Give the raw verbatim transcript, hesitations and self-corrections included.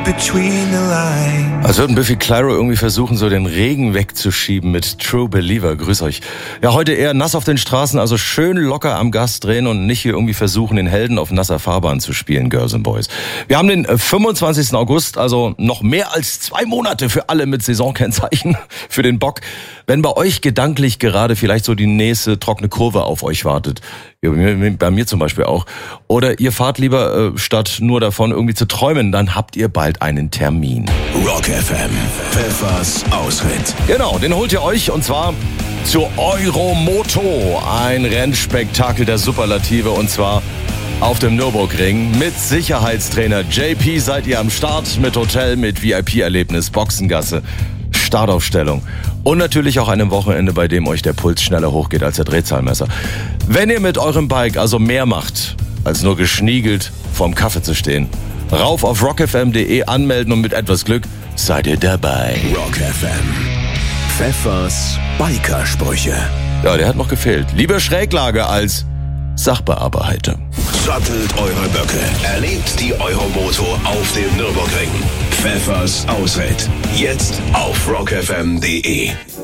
between the lines. Als würden Biffy Clyro irgendwie versuchen, so den Regen wegzuschieben mit True Believer. Grüß euch. Ja, heute eher nass auf den Straßen, also schön locker am Gas drehen und nicht hier irgendwie versuchen, den Helden auf nasser Fahrbahn zu spielen, Girls and Boys. Wir haben den fünfundzwanzigsten August, also noch mehr als zwei Monate für alle mit Saisonkennzeichen für den Bock. Wenn bei euch gedanklich gerade vielleicht so die nächste trockene Kurve auf euch wartet, bei mir zum Beispiel auch, oder ihr fahrt lieber, äh, statt nur davon irgendwie zu träumen, dann habt ihr bald einen Termin. Rock F M, Pfeffers Ausritt. Genau, den holt ihr euch und zwar zur Euromoto, ein Rennspektakel der Superlative und zwar auf dem Nürburgring mit Sicherheitstrainer J P seid ihr am Start, mit Hotel, mit V I P-Erlebnis, Boxengasse, Startaufstellung und natürlich auch einem Wochenende, bei dem euch der Puls schneller hochgeht als der Drehzahlmesser. Wenn ihr mit eurem Bike also mehr macht, als nur geschniegelt vorm Kaffee zu stehen, rauf auf rock f m punkt d e anmelden und mit etwas Glück seid ihr dabei. Rock F M, Pfeffers Bikersprüche. Ja, der hat noch gefehlt. Lieber Schräglage als Sachbearbeiter. Sattelt eure Böcke. Erlebt die Euromoto auf dem Nürburgring. Pfeffers Ausritt. Jetzt auf rock f m punkt d e.